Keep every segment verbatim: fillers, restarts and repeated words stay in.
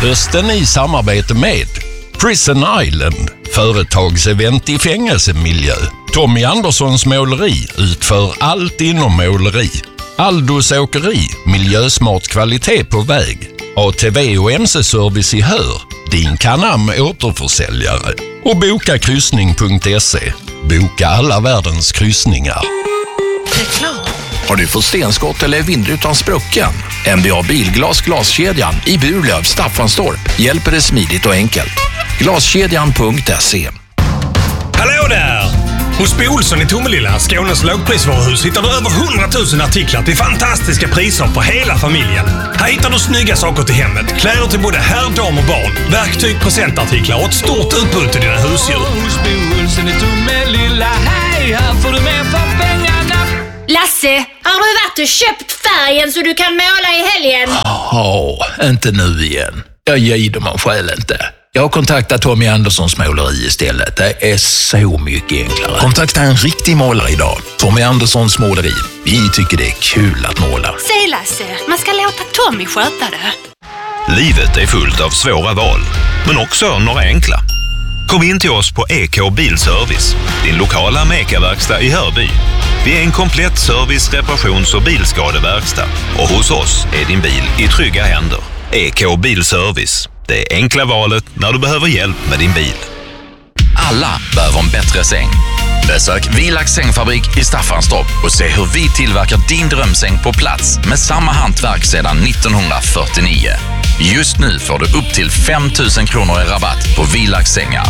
hösten i samarbete med Prison Island, företagsevent i fängelsemiljö. Tommy Anderssons måleri utför allt inom måleri. Aldos åkeri, miljösmart kvalitet på väg. A T V och M C-service i Hör, din Canam återförsäljare. Och boka kryssning punkt se. Boka alla världens kryssningar. Reklam. Har du fått stenskott eller vindrutan sprucken? N B A Bilglas glaskedjan i Burlöv, Staffanstorp hjälper dig smidigt och enkelt. Glaskedjan punkt se. Hallå där! Hos B. Olsson i Tomelilla, Skånes lågprisvaruhus, hittar du över hundratusen artiklar till fantastiska priser för hela familjen. Här hittar du snygga saker till hemmet, kläder till både herr, dam och barn, verktyg, presentartiklar och ett stort utbud till dina husdjur. Hos B. Olsson i Tomelilla, hej, här får du mer för pengarna. Lasse, har du varit och köpt färgen så du kan måla i helgen? Ja, inte nu igen. Jag ger man själv inte. Jag har kontaktat Tommy Anderssons måleri istället. Det är så mycket enklare. Kontakta en riktig målare idag. Tommy Anderssons måleri. Vi tycker det är kul att måla. Säg Lasse, man ska låta Tommy sköta det. Livet är fullt av svåra val, men också några enkla. Kom in till oss på E K Bilservice, din lokala Meka-verkstad i Hörby. Vi är en komplett service-, reparations- och bilskadeverkstad. Och hos oss är din bil i trygga händer. E K Bilservice. Det enkla valet när du behöver hjälp med din bil. Alla behöver en bättre säng. Besök Vilax sängfabrik i Staffanstorp och se hur vi tillverkar din drömsäng på plats med samma hantverk sedan nittonhundrafyrtionio. Just nu får du upp till fem tusen kronor i rabatt på Vilax sängar.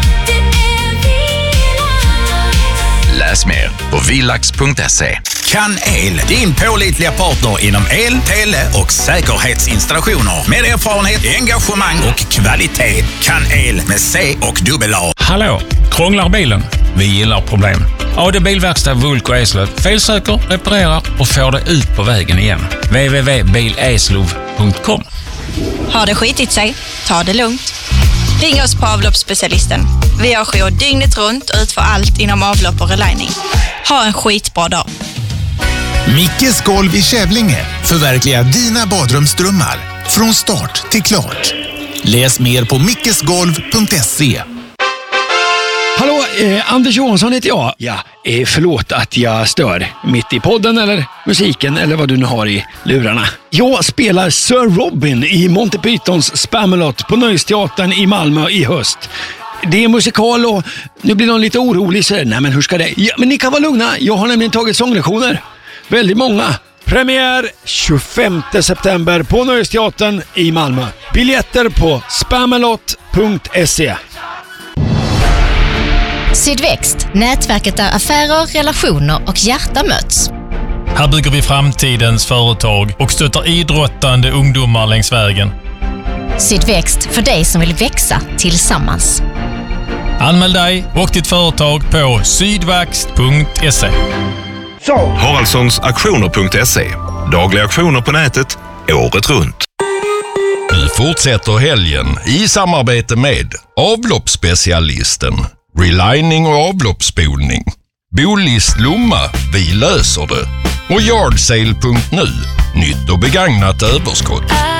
Läs mer på vilax punkt se. CanEl, din pålitliga partner inom el, tele och säkerhetsinstallationer. Med erfarenhet, engagemang och kvalitet. CanEl med C och dubbel A. Hallå, krånglar bilen? Vi gillar problem. A D Bilverkstad Vulk och Eslöv felsöker, reparerar och får det ut på vägen igen. w w w punkt bil eslöv punkt com. Har det skitit sig? Ta det lugnt. Ring oss på avloppsspecialisten. Vi har jour dygnet runt och utför allt inom avlopp och relining. Ha en skitbra dag. Mickes golv i Kävlinge. Förverkliga dina badrumsdrömmar. Från start till klart. Läs mer på mickesgolv punkt se. Hallå, eh, Anders Johansson heter jag. Ja, eh, förlåt att jag stör mitt i podden eller musiken eller vad du nu har i lurarna. Jag spelar Sir Robin i Monty Pythons Spamalot på Nöjesteatern i Malmö i höst. Det är musikal och nu blir någon lite orolig så nej men hur ska det? Ja, men ni kan vara lugna, jag har nämligen tagit sånglektioner. Väldigt många. Premiär tjugofemte september på Nöjesteatern i Malmö. Biljetter på spamalot punkt se. Sydväxt, nätverket där affärer, relationer och hjärta möts. Här bygger vi framtidens företag och stöttar idrottande ungdomar längs vägen. Sydväxt för dig som vill växa tillsammans. Anmäl dig och ditt företag på sydväxt punkt se. Haraldssons auktioner punkt se. Dagliga auktioner på nätet, året runt. Nu fortsätter helgen i samarbete med avloppsspecialisten, relining och avloppsspolning. Bolist Lomma, vi löser det. Och yardsale punkt nu, nytt och begagnat överskott.